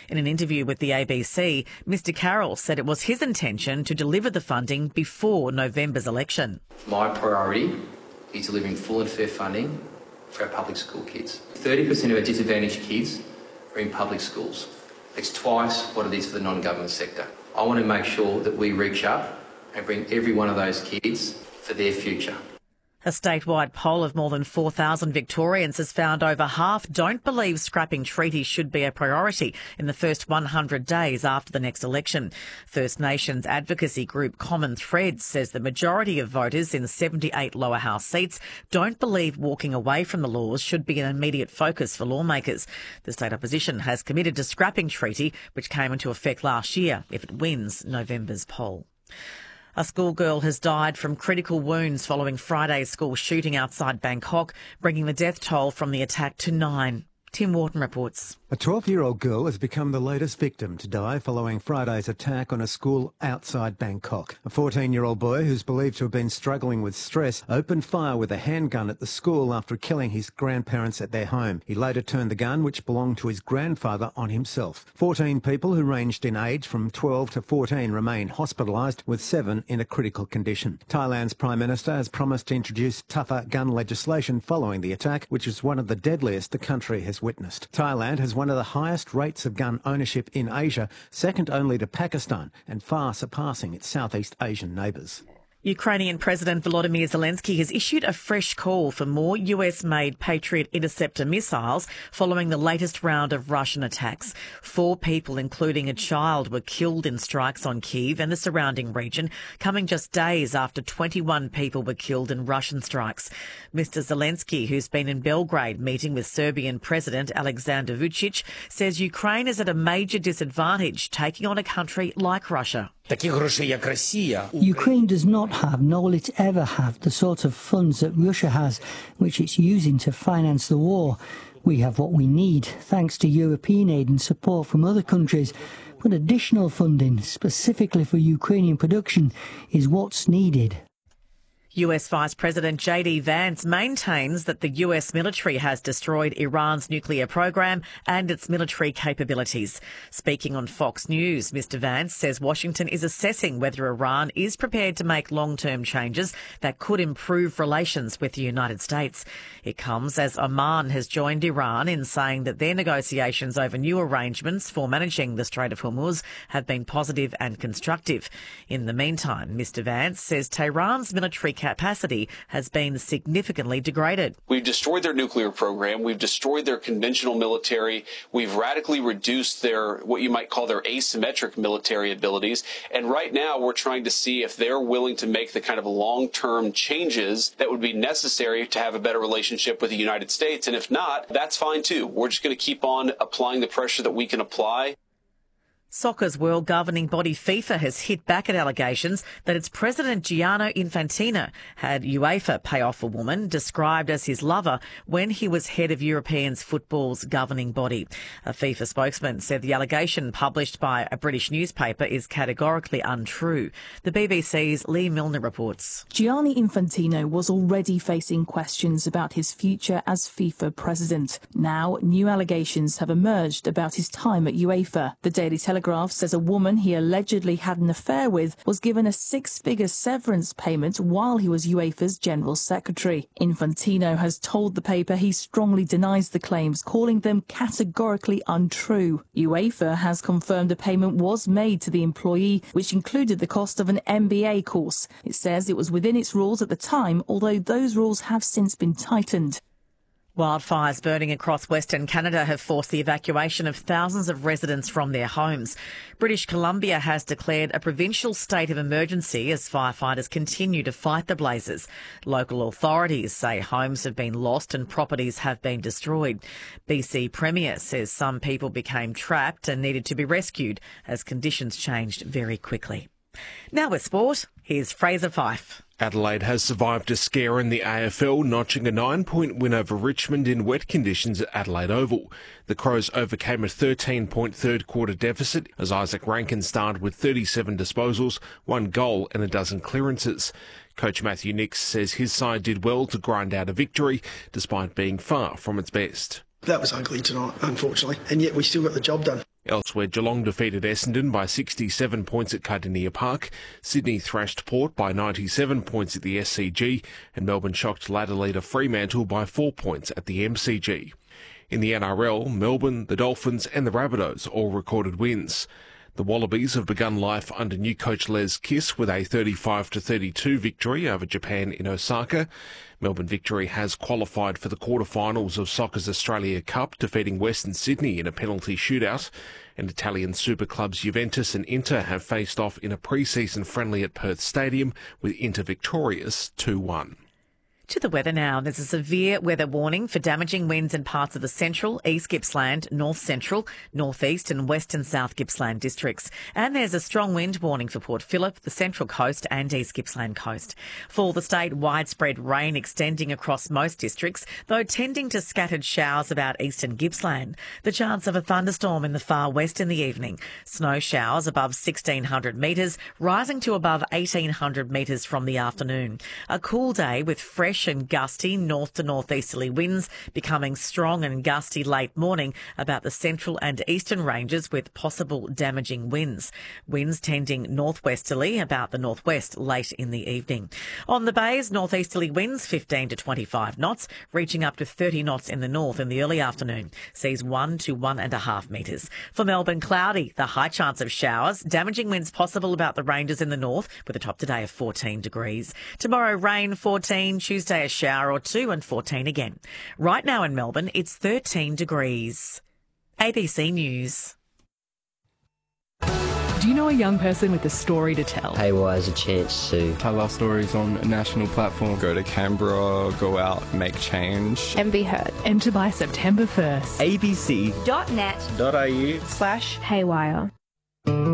In an interview with the ABC, Mr Carroll said it was his intention to deliver the funding before November's election. My priority is delivering full and fair funding for our public school kids. 30% of our disadvantaged kids are in public schools. It's twice what it is for the non-government sector. I want to make sure that we reach up and bring every one of those kids for their future. A statewide poll of more than 4,000 Victorians has found over half don't believe scrapping treaties should be a priority in the first 100 days after the next election. First Nations advocacy group Common Thread says the majority of voters in 78 lower house seats don't believe walking away from the laws should be an immediate focus for lawmakers. The state opposition has committed to scrapping treaty, which came into effect last year, if it wins November's poll. A schoolgirl has died from critical wounds following Friday's school shooting outside Bangkok, bringing the death toll from the attack to 9. Tim Wharton reports. A 12-year-old girl has become the latest victim to die following Friday's attack on a school outside Bangkok. A 14-year-old boy who's believed to have been struggling with stress opened fire with a handgun at the school after killing his grandparents at their home. He later turned the gun, which belonged to his grandfather, on himself. 14 people who ranged in age from 12 to 14 remain hospitalised, with 7 in a critical condition. Thailand's Prime Minister has promised to introduce tougher gun legislation following the attack, which is one of the deadliest the country has witnessed. Thailand has one of the highest rates of gun ownership in Asia, second only to Pakistan, and far surpassing its Southeast Asian neighbours. Ukrainian President Volodymyr Zelensky has issued a fresh call for more US-made Patriot interceptor missiles following the latest round of Russian attacks. 4 people, including a child, were killed in strikes on Kyiv and the surrounding region, coming just days after 21 people were killed in Russian strikes. Mr Zelensky, who's been in Belgrade meeting with Serbian President Alexander Vučić, says Ukraine is at a major disadvantage taking on a country like Russia. Ukraine does not have, nor will it ever have, the sort of funds that Russia has, which it's using to finance the war. We have what we need, thanks to European aid and support from other countries. But additional funding, specifically for Ukrainian production, is what's needed. US Vice President J.D. Vance maintains that the US military has destroyed Iran's nuclear program and its military capabilities. Speaking on Fox News, Mr Vance says Washington is assessing whether Iran is prepared to make long-term changes that could improve relations with the United States. It comes as Oman has joined Iran in saying that their negotiations over new arrangements for managing the Strait of Hormuz have been positive and constructive. In the meantime, Mr Vance says Tehran's military capacity has been significantly degraded. We've destroyed their nuclear program. We've destroyed their conventional military. We've radically reduced their, what you might call their asymmetric military abilities. And right now we're trying to see if they're willing to make the kind of long-term changes that would be necessary to have a better relationship with the United States. And if not, that's fine too. We're just going to keep on applying the pressure that we can apply. Soccer's world governing body FIFA has hit back at allegations that its president Gianni Infantino had UEFA pay off a woman described as his lover when he was head of European football's governing body. A FIFA spokesman said the allegation published by a British newspaper is categorically untrue. The BBC's Lee Milner reports. Gianni Infantino was already facing questions about his future as FIFA president. Now, new allegations have emerged about his time at UEFA. The Daily Telegraph says a woman he allegedly had an affair with was given a 6-figure severance payment while he was UEFA's General Secretary. Infantino has told the paper he strongly denies the claims, calling them categorically untrue. UEFA has confirmed a payment was made to the employee, which included the cost of an MBA course. It says it was within its rules at the time, although those rules have since been tightened. Wildfires burning across Western Canada have forced the evacuation of thousands of residents from their homes. British Columbia has declared a provincial state of emergency as firefighters continue to fight the blazes. Local authorities say homes have been lost and properties have been destroyed. BC Premier says some people became trapped and needed to be rescued as conditions changed very quickly. Now with sport, here's Fraser Fife. Adelaide has survived a scare in the AFL, notching a 9-point win over Richmond in wet conditions at Adelaide Oval. The Crows overcame a 13-point third-quarter deficit as Isaac Rankin started with 37 disposals, 1 goal and a dozen clearances. Coach Matthew Nicks says his side did well to grind out a victory, despite being far from its best. That was ugly tonight, unfortunately, and yet we still got the job done. Elsewhere, Geelong defeated Essendon by 67 points at Cardinia Park, Sydney thrashed Port by 97 points at the SCG, and Melbourne shocked ladder leader Fremantle by 4 points at the MCG. In the NRL, Melbourne, the Dolphins and the Rabbitohs all recorded wins. The Wallabies have begun life under new coach Les Kiss with a 35-32 victory over Japan in Osaka. Melbourne Victory has qualified for the quarterfinals of Soccer's Australia Cup, defeating Western Sydney in a penalty shootout. And Italian super clubs Juventus and Inter have faced off in a pre-season friendly at Perth Stadium, with Inter victorious 2-1. To the weather now. There's a severe weather warning for damaging winds in parts of the central, East Gippsland, North Central, North East and Western South Gippsland districts. And there's a strong wind warning for Port Phillip, the Central Coast and East Gippsland Coast. For the state, widespread rain extending across most districts, though tending to scattered showers about eastern Gippsland. The chance of a thunderstorm in the far west in the evening. Snow showers above 1,600 metres, rising to above 1,800 metres from the afternoon. A cool day with fresh and gusty north to northeasterly winds, becoming strong and gusty late morning about the central and eastern ranges with possible damaging winds. Winds tending northwesterly about the northwest late in the evening. On the bays, northeasterly winds 15 to 25 knots, reaching up to 30 knots in the north in the early afternoon. Seas 1 to 1.5 metres. For Melbourne, cloudy, the high chance of showers, damaging winds possible about the ranges in the north with a top today of 14 degrees. Tomorrow, rain 14, Tuesday a shower or 2 and 14 again. Right now in Melbourne, it's 13 degrees. ABC News. Do you know a young person with a story to tell? Haywire has a chance to tell our stories on a national platform. Go to Canberra, go out, make change. And be heard. Enter by September 1st. abc.net.au/haywire.